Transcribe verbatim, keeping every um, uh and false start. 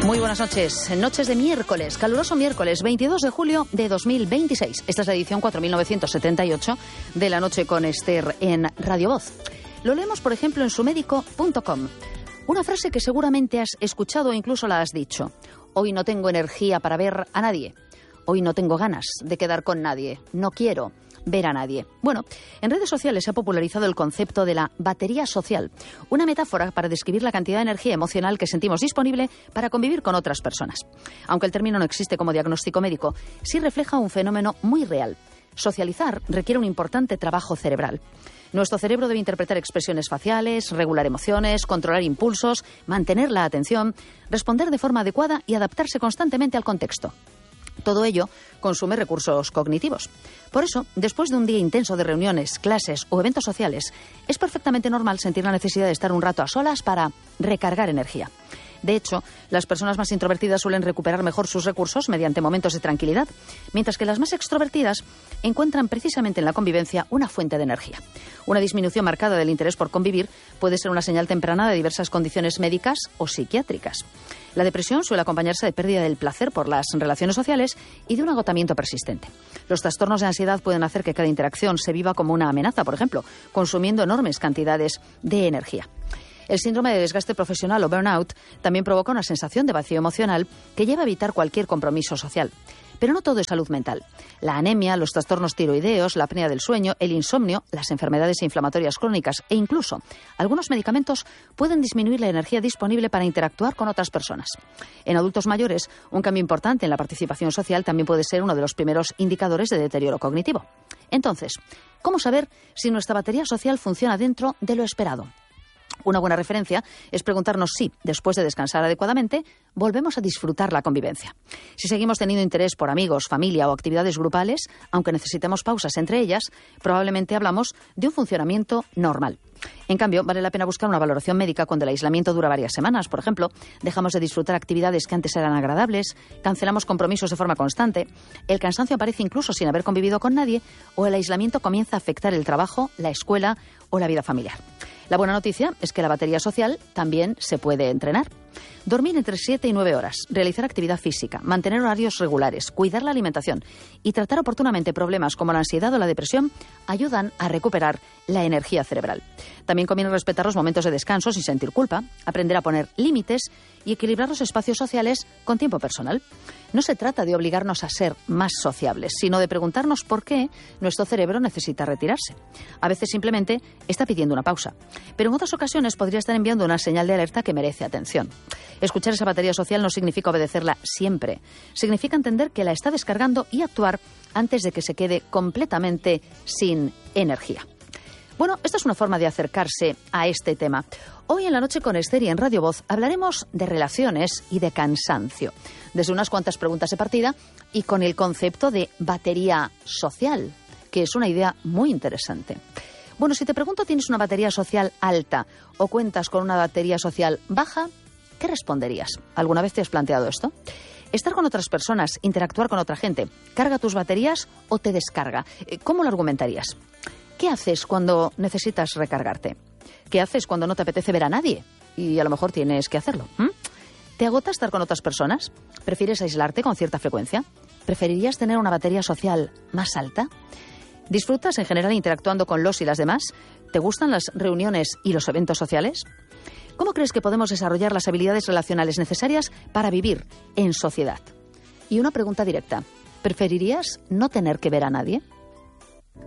Muy buenas noches. Noches de miércoles, caluroso miércoles, veintidós de julio de dos mil veintiséis. Esta es la edición cuatro mil novecientos setenta y ocho de La Noche con Esther en Radio Voz. Lo leemos, por ejemplo, en sumédico punto com. Una frase que seguramente has escuchado o incluso la has dicho. Hoy no tengo energía para ver a nadie. Hoy no tengo ganas de quedar con nadie. No quiero ver a nadie. Bueno, en redes sociales se ha popularizado el concepto de la batería social, una metáfora para describir la cantidad de energía emocional que sentimos disponible para convivir con otras personas. Aunque el término no existe como diagnóstico médico, sí refleja un fenómeno muy real. Socializar requiere un importante trabajo cerebral. Nuestro cerebro debe interpretar expresiones faciales, regular emociones, controlar impulsos, mantener la atención, responder de forma adecuada y adaptarse constantemente al contexto. Todo ello consume recursos cognitivos. Por eso, después de un día intenso de reuniones, clases o eventos sociales, es perfectamente normal sentir la necesidad de estar un rato a solas para recargar energía. De hecho, las personas más introvertidas suelen recuperar mejor sus recursos mediante momentos de tranquilidad, mientras que las más extrovertidas encuentran precisamente en la convivencia una fuente de energía. Una disminución marcada del interés por convivir puede ser una señal temprana de diversas condiciones médicas o psiquiátricas. La depresión suele acompañarse de pérdida del placer por las relaciones sociales y de un agotamiento persistente. Los trastornos de ansiedad pueden hacer que cada interacción se viva como una amenaza, por ejemplo, consumiendo enormes cantidades de energía. El síndrome de desgaste profesional o burnout también provoca una sensación de vacío emocional que lleva a evitar cualquier compromiso social. Pero no todo es salud mental. La anemia, los trastornos tiroideos, la apnea del sueño, el insomnio, las enfermedades inflamatorias crónicas e incluso algunos medicamentos pueden disminuir la energía disponible para interactuar con otras personas. En adultos mayores, un cambio importante en la participación social también puede ser uno de los primeros indicadores de deterioro cognitivo. Entonces, ¿cómo saber si nuestra batería social funciona dentro de lo esperado? Una buena referencia es preguntarnos si, después de descansar adecuadamente, volvemos a disfrutar la convivencia. Si seguimos teniendo interés por amigos, familia o actividades grupales, aunque necesitemos pausas entre ellas, probablemente hablamos de un funcionamiento normal. En cambio, vale la pena buscar una valoración médica cuando el aislamiento dura varias semanas. Por ejemplo, dejamos de disfrutar actividades que antes eran agradables, cancelamos compromisos de forma constante, el cansancio aparece incluso sin haber convivido con nadie o el aislamiento comienza a afectar el trabajo, la escuela o la vida familiar. La buena noticia es que la batería social también se puede entrenar. Dormir entre siete y nueve horas, realizar actividad física, mantener horarios regulares, cuidar la alimentación y tratar oportunamente problemas como la ansiedad o la depresión ayudan a recuperar la energía cerebral. También conviene respetar los momentos de descanso sin sentir culpa, aprender a poner límites y equilibrar los espacios sociales con tiempo personal. No se trata de obligarnos a ser más sociables, sino de preguntarnos por qué nuestro cerebro necesita retirarse. A veces simplemente está pidiendo una pausa, pero en otras ocasiones podría estar enviando una señal de alerta que merece atención. Escuchar esa batería social no significa obedecerla siempre. Significa entender que la está descargando y actuar antes de que se quede completamente sin energía. Bueno, esta es una forma de acercarse a este tema. Hoy en La Noche con Esther y en Radio Voz hablaremos de relaciones y de cansancio, desde unas cuantas preguntas de partida y con el concepto de batería social, que es una idea muy interesante. Bueno, si te pregunto, ¿tienes una batería social alta o cuentas con una batería social baja? ¿Qué responderías? ¿Alguna vez te has planteado esto? Estar con otras personas, interactuar con otra gente, ¿carga tus baterías o te descarga? ¿Cómo lo argumentarías? ¿Qué haces cuando necesitas recargarte? ¿Qué haces cuando no te apetece ver a nadie? Y a lo mejor tienes que hacerlo. ¿Mm? ¿Te agota estar con otras personas? ¿Prefieres aislarte con cierta frecuencia? ¿Preferirías tener una batería social más alta? ¿Disfrutas en general interactuando con los y las demás? ¿Te gustan las reuniones y los eventos sociales? ¿Cómo crees que podemos desarrollar las habilidades relacionales necesarias para vivir en sociedad? Y una pregunta directa. ¿Preferirías no tener que ver a nadie?